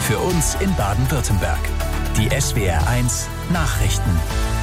Für uns in Baden-Württemberg. Die SWR1 Nachrichten.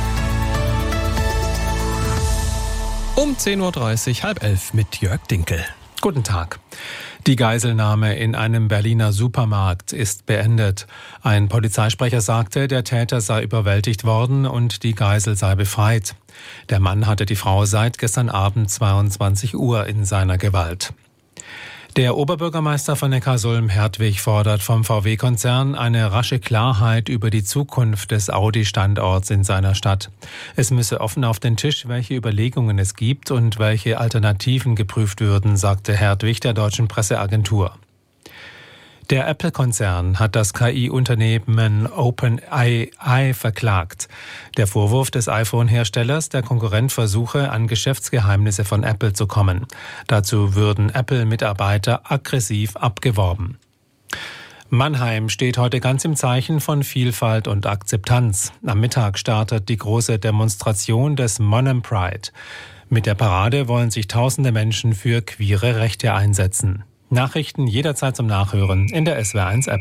Um 10.30 Uhr, 10:30 mit Jörg Dinkel. Guten Tag. Die Geiselnahme in einem Berliner Supermarkt ist beendet. Ein Polizeisprecher sagte, der Täter sei überwältigt worden und die Geisel sei befreit. Der Mann hatte die Frau seit gestern Abend 22 Uhr in seiner Gewalt. Der Oberbürgermeister von Neckarsulm, Hertwig, fordert vom VW-Konzern eine rasche Klarheit über die Zukunft des Audi-Standorts in seiner Stadt. Es müsse offen auf den Tisch, welche Überlegungen es gibt und welche Alternativen geprüft würden, sagte Hertwig der deutschen Presseagentur. Der Apple-Konzern hat das KI-Unternehmen OpenAI verklagt. Der Vorwurf des iPhone-Herstellers, der Konkurrent versuche, an Geschäftsgeheimnisse von Apple zu kommen. Dazu würden Apple-Mitarbeiter aggressiv abgeworben. Mannheim steht heute ganz im Zeichen von Vielfalt und Akzeptanz. Am Mittag startet die große Demonstration des Monham Pride. Mit der Parade wollen sich tausende Menschen für queere Rechte einsetzen. Nachrichten jederzeit zum Nachhören in der SWR1-App.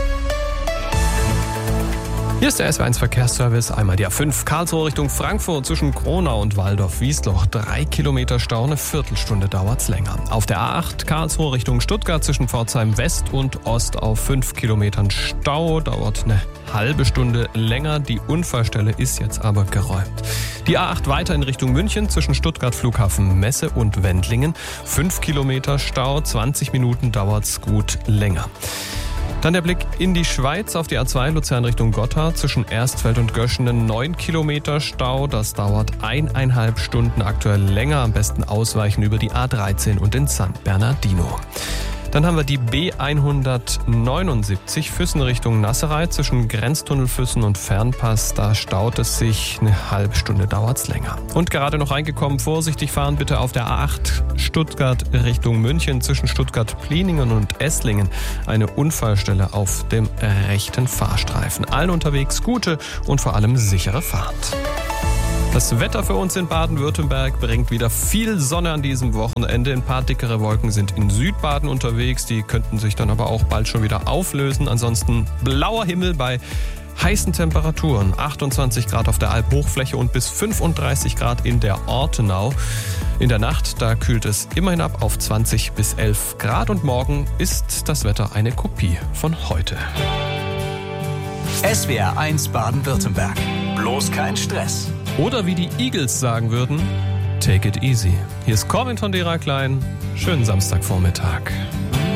Hier ist der SWR1 Verkehrsservice. Einmal die A5 Karlsruhe Richtung Frankfurt zwischen Kronau und Waldorf-Wiesloch. 3 Kilometer Stau, eine Viertelstunde dauert's länger. Auf der A8 Karlsruhe Richtung Stuttgart zwischen Pforzheim West und Ost auf 5 Kilometern Stau. Dauert eine halbe Stunde länger. Die Unfallstelle ist jetzt aber geräumt. Die A8 weiter in Richtung München zwischen Stuttgart Flughafen Messe und Wendlingen. 5 Kilometer Stau, 20 Minuten dauert's gut länger. Dann der Blick in die Schweiz auf die A2 Luzern Richtung Gotthard zwischen Erstfeld und Göschenen 9 Kilometer Stau. Das dauert 1,5 Stunden aktuell länger. Am besten ausweichen über die A13 und den San Bernardino. Dann haben wir die B179 Füssen Richtung Nasserei zwischen Grenztunnel Füssen und Fernpass. Da staut es sich, eine halbe Stunde dauert's länger. Und gerade noch reingekommen, vorsichtig fahren bitte auf der A8 Stuttgart Richtung München zwischen Stuttgart-Pliningen und Esslingen. Eine Unfallstelle auf dem rechten Fahrstreifen. Allen unterwegs gute und vor allem sichere Fahrt. Das Wetter für uns in Baden-Württemberg bringt wieder viel Sonne an diesem Wochenende. Ein paar dickere Wolken sind in Südbaden unterwegs. Die könnten sich dann aber auch bald schon wieder auflösen. Ansonsten blauer Himmel bei heißen Temperaturen. 28 Grad auf der Alphochfläche und bis 35 Grad in der Ortenau. In der Nacht, da kühlt es immerhin ab auf 20 bis 11 Grad. Und morgen ist das Wetter eine Kopie von heute. SWR1 Baden-Württemberg. Bloß kein Stress. Oder wie die Eagles sagen würden, take it easy. Hier ist Corwin von Dera Klein. Schönen Samstagvormittag.